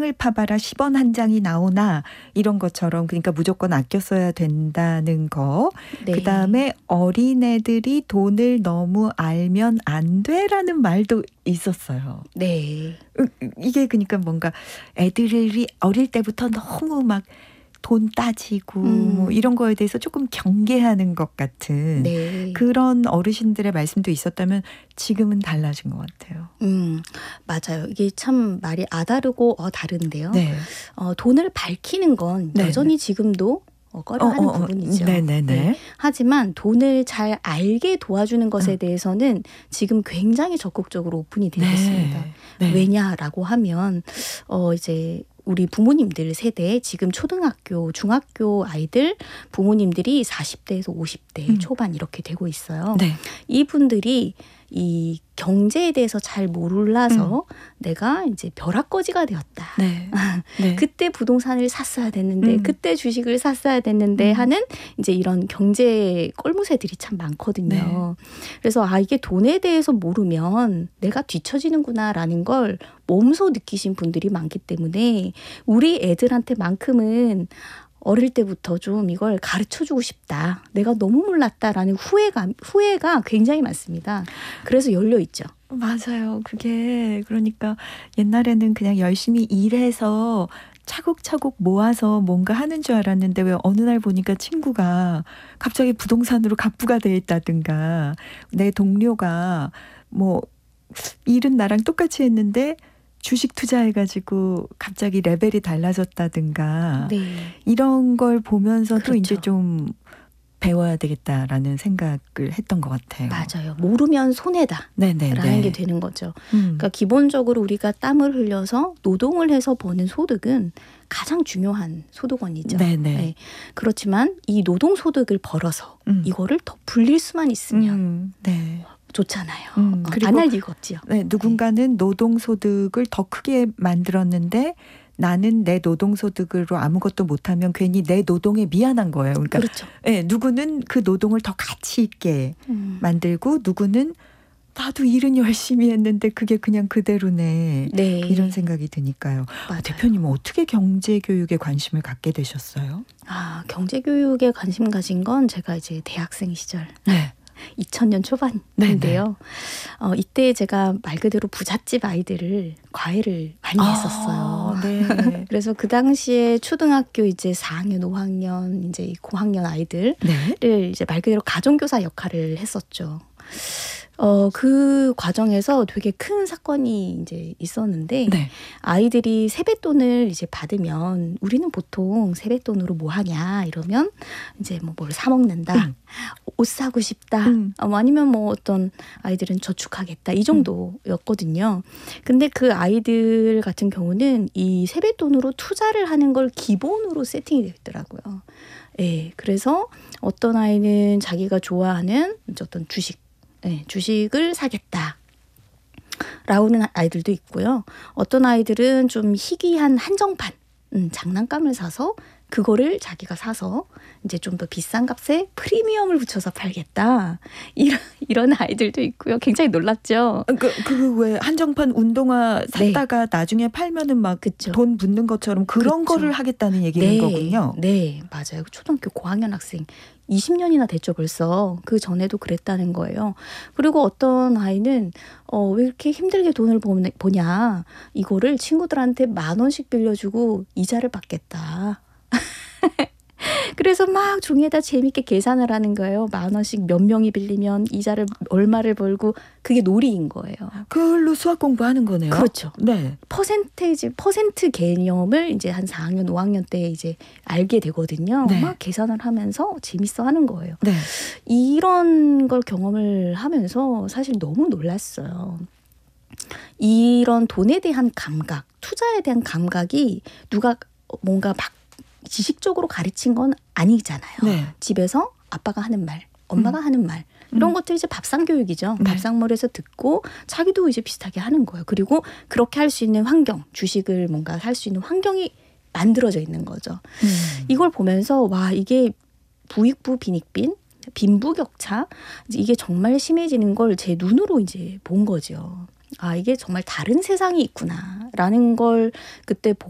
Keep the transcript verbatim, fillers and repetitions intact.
땅을 파봐라 십 원 한 장이 나오나 이런 것처럼 그러니까 무조건 아껴 써야 된다는 거. 네. 그다음에 어린애들이 돈을 너무 알면 안 돼라는 말도 있었어요. 네. 이게 그러니까 뭔가 애들이 어릴 때부터 너무 막 돈 따지고 음. 뭐 이런 거에 대해서 조금 경계하는 것 같은 네. 그런 어르신들의 말씀도 있었다면 지금은 달라진 것 같아요. 음, 맞아요. 이게 참 말이 아 다르고 어 다른데요. 네. 어, 돈을 밝히는 건 네. 여전히 지금도 어, 꺼려하는 어, 어, 어. 부분이죠. 네네네. 네. 하지만 돈을 잘 알게 도와주는 것에 어. 대해서는 지금 굉장히 적극적으로 오픈이 되어 네. 있습니다. 네. 왜냐라고 하면 어, 이제 우리 부모님들 세대 지금 초등학교, 중학교 아이들 부모님들이 사십 대에서 오십 대 음. 초반 이렇게 되고 있어요. 네. 이분들이 이 경제에 대해서 잘 몰라서 음. 내가 이제 벼락거지가 되었다. 네. 네. 그때 부동산을 샀어야 됐는데 음. 그때 주식을 샀어야 됐는데 음. 하는 이제 이런 경제 꼴무새들이 참 많거든요. 네. 그래서 아 이게 돈에 대해서 모르면 내가 뒤처지는구나라는 걸 몸소 느끼신 분들이 많기 때문에 우리 애들한테만큼은 어릴 때부터 좀 이걸 가르쳐주고 싶다. 내가 너무 몰랐다라는 후회감, 후회가 굉장히 많습니다. 그래서 열려있죠. 맞아요. 그게 그러니까 옛날에는 그냥 열심히 일해서 차곡차곡 모아서 뭔가 하는 줄 알았는데 왜 어느 날 보니까 친구가 갑자기 부동산으로 갑부가 돼 있다든가 내 동료가 뭐 일은 나랑 똑같이 했는데 주식 투자해가지고 갑자기 레벨이 달라졌다든가 네. 이런 걸 보면서 또 그렇죠. 이제 좀 배워야 되겠다라는 생각을 했던 것 같아요. 맞아요. 모르면 손해다. 네네네. 라는 게 되는 거죠. 음. 그러니까 기본적으로 우리가 땀을 흘려서 노동을 해서 버는 소득은 가장 중요한 소득원이죠. 네네. 네. 그렇지만 이 노동소득을 벌어서 음. 이거를 더 불릴 수만 있으면 음. 네. 좋잖아요. 음. 어, 그리고 안 할 리가 없지요. 네, 누군가는 노동소득을 더 크게 만들었는데 나는 내 노동소득으로 아무것도 못하면 괜히 내 노동에 미안한 거예요. 그러니까 그렇죠. 네, 누구는 그 노동을 더 가치 있게 음. 만들고 누구는 나도 일은 열심히 했는데 그게 그냥 그대로네. 네. 이런 생각이 드니까요. 맞아요. 대표님은 어떻게 경제교육에 관심을 갖게 되셨어요? 아, 경제교육에 관심 가진 건 제가 이제 대학생 시절 네. 이천 년 초반인데요. 어, 이때 제가 말 그대로 부잣집 아이들을 과외를 많이 아, 했었어요. 네. 그래서 그 당시에 초등학교 이제 사 학년, 오 학년, 이제 고학년 아이들을 네. 이제 말 그대로 가정교사 역할을 했었죠. 어, 그 과정에서 되게 큰 사건이 이제 있었는데 네. 아이들이 세뱃돈을 이제 받으면 우리는 보통 세뱃돈으로 뭐 하냐 이러면 이제 뭐 뭘 사 먹는다. 음. 옷 사고 싶다. 음. 어, 아니면 뭐 어떤 아이들은 저축하겠다. 이 정도였거든요. 근데 그 아이들 같은 경우는 이 세뱃돈으로 투자를 하는 걸 기본으로 세팅이 되어 있더라고요. 예. 그래서 어떤 아이는 자기가 좋아하는 어떤 주식 네, 주식을 사겠다. 라고는 아이들도 있고요. 어떤 아이들은 좀 희귀한 한정판, 음, 장난감을 사서 그거를 자기가 사서 이제 좀 더 비싼 값에 프리미엄을 붙여서 팔겠다. 이런, 이런 아이들도 있고요. 굉장히 놀랍죠. 그, 그 왜 한정판 운동화 샀다가 네. 나중에 팔면은 막 돈 붙는 것처럼 그런 그쵸. 거를 하겠다는 얘기인 네. 거군요. 네, 맞아요. 초등학교 고학년 학생. 이십 년이나 됐죠 벌써. 그 전에도 그랬다는 거예요. 그리고 어떤 아이는 어, 왜 이렇게 힘들게 돈을 보냐. 이거를 친구들한테 만 원씩 빌려주고 이자를 받겠다. 그래서 막 종이에다 재밌게 계산을 하는 거예요. 만 원씩 몇 명이 빌리면 이자를 얼마를 벌고 그게 놀이인 거예요. 그걸로 수학 공부하는 거네요. 그렇죠. 네. 퍼센테이지, 퍼센트 개념을 이제 한 사 학년, 오 학년 때 이제 알게 되거든요. 네. 막 계산을 하면서 재밌어 하는 거예요. 네. 이런 걸 경험을 하면서 사실 너무 놀랐어요. 이런 돈에 대한 감각, 투자에 대한 감각이 누가 뭔가 막 지식적으로 가르친 건 아니잖아요. 네. 집에서 아빠가 하는 말, 엄마가 음. 하는 말 이런 음. 것들 이제 밥상 교육이죠. 네. 밥상머리에서 듣고 자기도 이제 비슷하게 하는 거예요. 그리고 그렇게 할 수 있는 환경, 주식을 뭔가 할 수 있는 환경이 만들어져 있는 거죠. 음. 이걸 보면서 와 이게 부익부 빈익빈, 빈부격차 이게 정말 심해지는 걸 제 눈으로 이제 본 거죠. 아 이게 정말 다른 세상이 있구나라는 걸 그때 보고